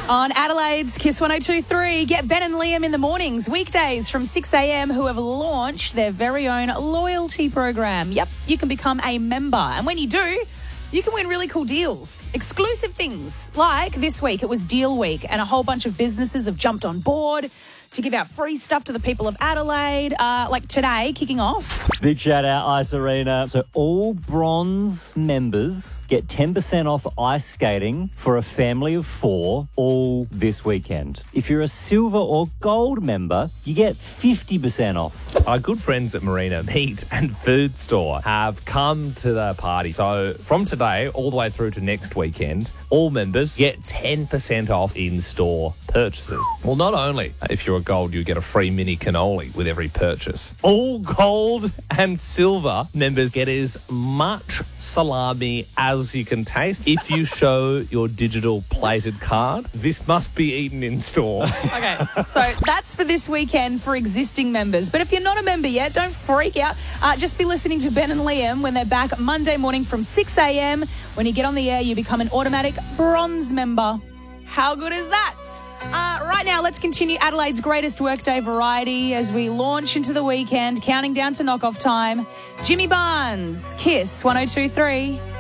On Adelaide's Kiss 102.3, get Ben and Liam in the mornings, weekdays from 6 a.m, who have launched their very own loyalty program. Yep, you can become a member. And when you do, you can win really cool deals. Exclusive things. Like this week, it was Deal Week, and a whole bunch of businesses have jumped on board to give out free stuff to the people of Adelaide. Like today, kicking off. Big shout out, Ice Arena. So all bronze members get 10% off ice skating for a family of 4 all this weekend. If you're a silver or gold member, you get 50% off. Our good friends at Marina Meat and Food Store have come to the party. So from today all the way through to next weekend, all members get 10% off in-store purchases. Well, not only if you're a gold, you get a free mini cannoli with every purchase. All gold and silver members get as much salami as you can taste if you show your digital plated card. This must be eaten in store. Okay, so that's for this weekend for existing members. But if you're not a member yet, don't freak out. Just be listening to Ben and Liam when they're back Monday morning from 6 a.m. When you get on the air, you become an automatic bronze member. How good is that? Right now, let's continue Adelaide's greatest workday variety as we launch into the weekend, counting down to knock-off time. Jimmy Barnes, Kiss 102.3.